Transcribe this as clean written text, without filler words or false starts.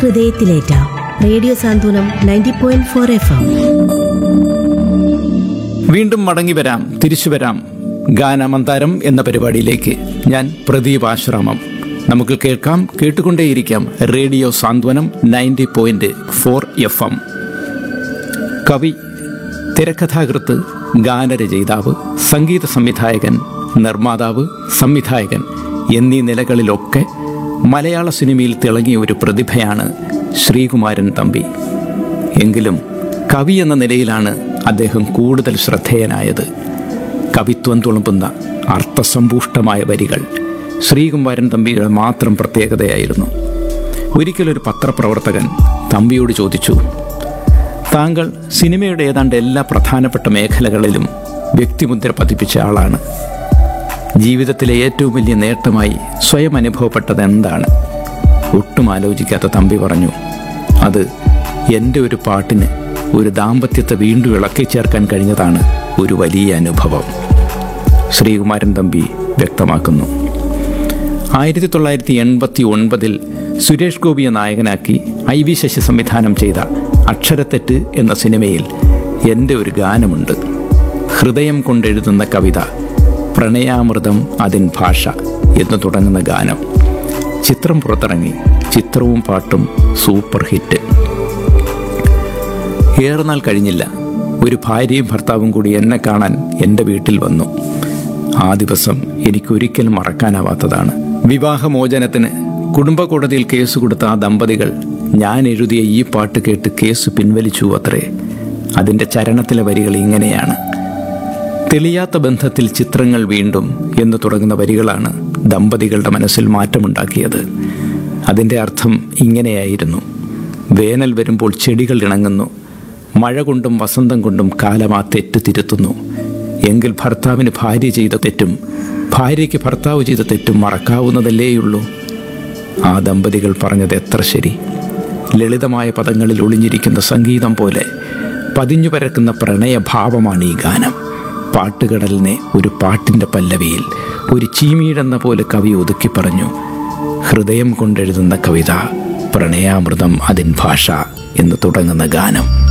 ഹൃദയത്തിലേറ്റ radio സാന്ത്വനം 90.4 FM. വീണ്ടും മടങ്ങി വരാം, തിരിച്ചു വരാം ഗാനമന്താരം എന്ന പരിപാടിയിലേക്ക്. ഞാൻ പ്രദീപ് ആശ്രാമം. നമുക്ക് കേൾക്കാം, കേട്ടുകൊണ്ടേയിരിക്കാം റേഡിയോ സാന്ത്വനം 90.4 FM. കവി, തിരക്കഥാകൃത്ത്, ഗാനരചയിതാവ്, സംഗീത സംവിധായകൻ, നിർമ്മാതാവ്, സംവിധായകൻ എന്നീ നിലകളിലൊക്കെ മലയാള സിനിമയിൽ തിളങ്ങിയ ഒരു പ്രതിഭയാണ് ശ്രീകുമാരൻ തമ്പി. എങ്കിലും കവി എന്ന നിലയിലാണ് അദ്ദേഹം കൂടുതൽ ശ്രദ്ധേയനായത്. കവിത്വം തുളുമ്പുന്ന അർത്ഥസമ്പുഷ്ടമായ വരികൾ ശ്രീകുമാരൻ തമ്പിയുടെ മാത്രം പ്രത്യേകതയായിരുന്നു. ഒരിക്കലൊരു പത്രപ്രവർത്തകൻ തമ്പിയോട് ചോദിച്ചു, താങ്കൾ സിനിമയുടെ ഏതാണ്ട് എല്ലാ പ്രധാനപ്പെട്ട മേഖലകളിലും വ്യക്തിമുദ്ര പതിപ്പിച്ച ആളാണ്. ജീവിതത്തിലെ ഏറ്റവും വലിയ നേട്ടമായി സ്വയം അനുഭവപ്പെട്ടത് എന്താണ്? ഒട്ടും ആലോചിക്കാത്ത തമ്പി പറഞ്ഞു, അത് എൻ്റെ ഒരു പാട്ടിന് ഒരു ദാമ്പത്യത്തെ വീണ്ടും ഇളക്കി ചേർക്കാൻ കഴിഞ്ഞതാണ് ഒരു വലിയ അനുഭവം. ശ്രീകുമാരൻ തമ്പി വ്യക്തമാക്കുന്നു. 1989 സുരേഷ് ഗോപിയെ നായകനാക്കി IV ശശി സംവിധാനം ചെയ്ത അക്ഷരത്തെറ്റ് എന്ന സിനിമയിൽ എൻ്റെ ഒരു ഗാനമുണ്ട്. ഹൃദയം കൊണ്ടെഴുതുന്ന കവിത, പ്രണയാമൃതം അതിൻ ഭാഷ എന്ന് തുടങ്ങുന്ന ഗാനം. ചിത്രം പുറത്തിറങ്ങി. ചിത്രവും പാട്ടും സൂപ്പർ ഹിറ്റ്. ഏറെ നാൾ കഴിഞ്ഞില്ല, ഒരു ഭാര്യയും ഭർത്താവും കൂടി എന്നെ കാണാൻ എൻ്റെ വീട്ടിൽ വന്നു. ആ ദിവസം എനിക്കൊരിക്കലും മറക്കാനാവാത്തതാണ്. വിവാഹമോചനത്തിന് കുടുംബ കോടതിയിൽ കേസ് കൊടുത്ത ആ ദമ്പതികൾ ഞാൻ എഴുതിയ ഈ പാട്ട് കേട്ട് കേസ് പിൻവലിച്ചു അത്രേ. അതിൻ്റെ ചരണത്തിലെ വരികൾ ഇങ്ങനെയാണ്: തെളിയാത്ത ബന്ധത്തിൽ ചിത്രങ്ങൾ വീണ്ടും എന്ന് തുടങ്ങുന്ന വരികളാണ് ദമ്പതികളുടെ മനസ്സിൽ മാറ്റമുണ്ടാക്കിയത്. അതിൻ്റെ അർത്ഥം ഇങ്ങനെയായിരുന്നു: വേനൽ വരുമ്പോൾ ചെടികൾ ഇണങ്ങുന്നു, മഴ കൊണ്ടും വസന്തം കൊണ്ടും കാലം ആ തെറ്റ് തിരുത്തുന്നു. എങ്കിൽ ഭർത്താവിന് ഭാര്യ ചെയ്ത തെറ്റും ഭാര്യയ്ക്ക് ഭർത്താവ് ചെയ്ത തെറ്റും മറക്കാവുന്നതല്ലേയുള്ളൂ. ആ ദമ്പതികൾ പറഞ്ഞത് എത്ര ശരി! ലളിതമായ പദങ്ങളിൽ ഒളിഞ്ഞിരിക്കുന്ന സംഗീതം പോലെ പതിഞ്ഞു പരക്കുന്ന പ്രണയഭാവമാണ് ഈ ഗാനം. പാട്ടുകടലിനെ ഒരു പാട്ടിൻ്റെ പല്ലവിയിൽ ഒരു ചീമീടെന്ന പോലെ കവി ഒതുക്കി പറഞ്ഞു: ഹൃദയം കൊണ്ടെഴുതുന്ന കവിത, പ്രണയാമൃതം അതിൻ ഭാഷ എന്ന് തുടങ്ങുന്ന ഗാനം.